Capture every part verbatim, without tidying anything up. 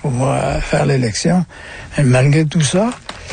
pour euh, faire l'élection. Et malgré tout ça,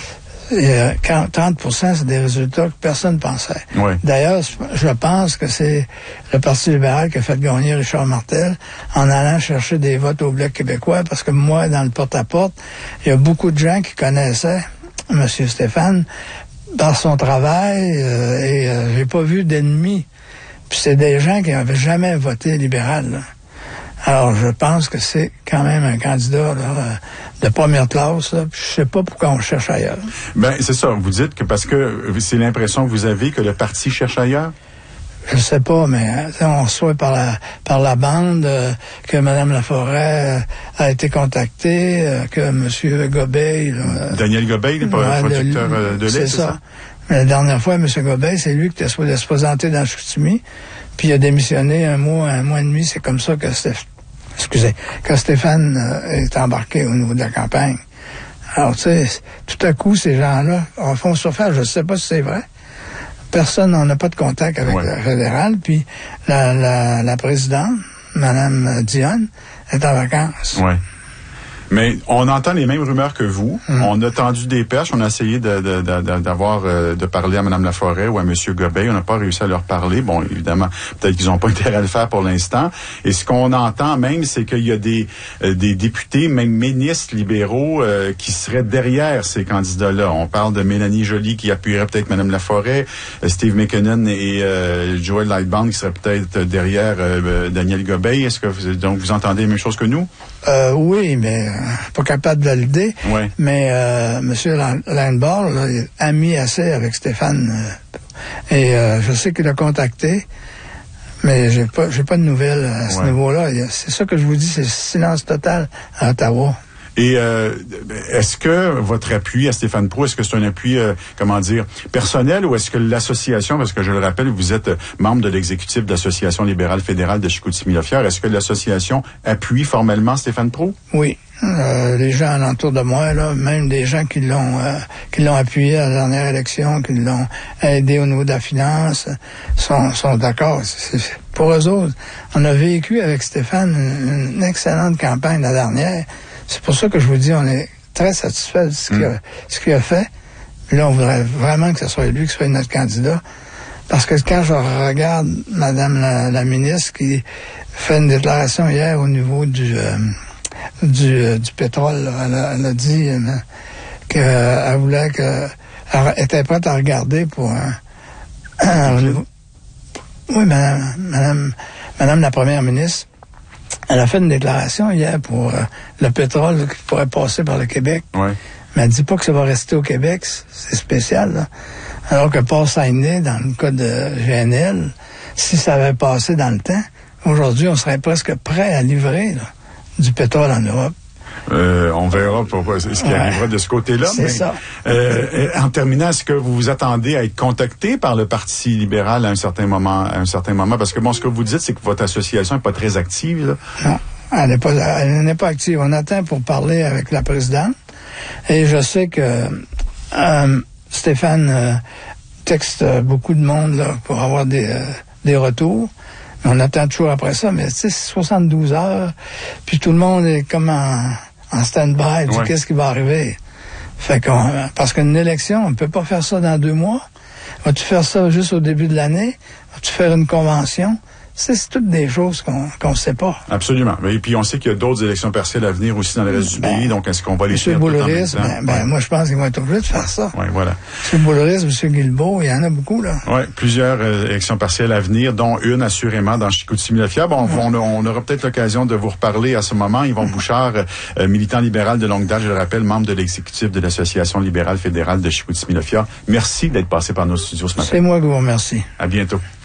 et trente pour cent, c'est des résultats que personne ne pensait. Oui. D'ailleurs, je pense que c'est le Parti libéral qui a fait gagner Richard Martel en allant chercher des votes au Bloc québécois, parce que moi, dans le porte-à-porte, il y a beaucoup de gens qui connaissaient M. Stéphane par son travail, euh, et euh, j'ai pas vu d'ennemis. Puis c'est des gens qui n'avaient jamais voté libéral, là. Alors, je pense que c'est quand même un candidat là, de première classe. Là. Je sais pas pourquoi on cherche ailleurs. Ben c'est ça. Vous dites que parce que c'est l'impression que vous avez que le parti cherche ailleurs? Je sais pas, mais hein, on reçoit par la par la bande euh, que Mme Laforêt euh, a été contactée, euh, que M. Gobeil... Là, Daniel Gobeil, le ouais, producteur de, de lait, c'est, c'est ça? ça? Mais la dernière fois, M. Gobeil, c'est lui qui était supposé se présenter dans Chicoutimi, puis il a démissionné un mois, un mois et demi. C'est comme ça que Stéph... Excusez, que Stéphane euh, est embarqué au niveau de la campagne. Alors, tu sais, tout à coup, ces gens-là en font surface. Je ne sais pas si c'est vrai. Personne n'en a pas de contact avec ouais. le fédéral. Puis la, la, la présidente, Mme Dionne, est en vacances. Ouais. Mais on entend les mêmes rumeurs que vous. Mmh. On a tendu des perches. On a essayé de, de, de, d'avoir, euh, de parler à Mme Laforêt ou à M. Gobeil. On n'a pas réussi à leur parler. Bon, évidemment, peut-être qu'ils n'ont pas intérêt à le faire pour l'instant. Et ce qu'on entend même, c'est qu'il y a des, euh, des députés, même ministres libéraux, euh, qui seraient derrière ces candidats-là. On parle de Mélanie Joly qui appuierait peut-être Mme Laforêt, euh, Steve McKinnon et euh, Joel Lightbound qui seraient peut-être derrière euh, Daniel Gobeil. Est-ce que vous, donc vous entendez la même chose que nous? Euh, oui, mais euh, pas capable de valider. Ouais. Mais euh, M. Landball là, est ami assez avec Stéphane. Euh, et euh, je sais qu'il l'a contacté, mais j'ai pas j'ai pas de nouvelles à ce ouais. niveau-là. C'est ça que je vous dis, c'est silence total à Ottawa. Et euh, est-ce que votre appui à Stéphane Proulx, est-ce que c'est un appui, euh, comment dire, personnel, ou est-ce que l'association, parce que je le rappelle, vous êtes membre de l'exécutif de l'Association libérale fédérale de Chicoutimi-Lafière, est-ce que l'association appuie formellement Stéphane Proulx? Oui. Euh, les gens alentour de moi, là, même des gens qui l'ont euh, qui l'ont appuyé à la dernière élection, qui l'ont aidé au niveau de la finance, sont, sont d'accord. C'est, c'est, pour eux autres, on a vécu avec Stéphane une, une excellente campagne la dernière. C'est pour ça que je vous dis, on est très satisfait de ce qu'il a, ce qu'il a fait. Puis là, on voudrait vraiment que ce soit lui qui soit notre candidat. Parce que quand je regarde Madame la, la ministre qui fait une déclaration hier au niveau du euh, du, euh, du pétrole, là, elle, a, elle a dit euh, qu'elle voulait que elle était prête à regarder pour un, un niveau. Oui, Madame, Madame, Madame la première ministre. Elle a fait une déclaration hier pour euh, le pétrole qui pourrait passer par le Québec. Ouais. Mais elle dit pas que ça va rester au Québec. C'est spécial, là. Alors que Paul Saguenay, dans le cas de G N L, si ça avait passé dans le temps, aujourd'hui, on serait presque prêt à livrer là, du pétrole en Europe. Euh, on verra pour, pour ce qui ouais. arrivera de ce côté-là. C'est mais, ça. Euh, en terminant, est-ce que vous vous attendez à être contacté par le Parti libéral à un certain moment, à un certain moment? Parce que bon, ce que vous dites, c'est que votre association n'est pas très active, là. Non, elle n'est pas, elle n'est pas active. On attend pour parler avec la présidente. Et je sais que euh, Stéphane euh, texte beaucoup de monde là pour avoir des, euh, des retours. On attend toujours après ça, mais tu sais, c'est soixante-douze heures, puis tout le monde est comme en, en stand-by, du ouais. qu'est-ce qui va arriver. Fait qu'on, parce qu'une élection, on ne peut pas faire ça dans deux mois. Vas-tu faire ça juste au début de l'année? Vas-tu faire une convention? C'est, c'est toutes des choses qu'on qu'on ne sait pas. Absolument. Et puis on sait qu'il y a d'autres élections partielles à venir aussi dans le reste ben, du pays, donc est-ce qu'on va les faire tout en même temps? Ben, ben, ouais. moi je pense qu'ils vont être obligés de faire ça. Oui, voilà. M. Boulris, M. Guilbeault, il y en a beaucoup, là. Oui, plusieurs euh, élections partielles à venir, dont une assurément dans Chicoutimi-Lafière. Bon, ouais. on, on aura peut-être l'occasion de vous reparler à ce moment. Yvon Bouchard, euh, militant libéral de longue date, je le rappelle, membre de l'exécutif de l'Association libérale fédérale de Chicoutimi-Lafière. Merci d'être passé par nos studios ce matin. C'est moi qui vous remercie. À bientôt.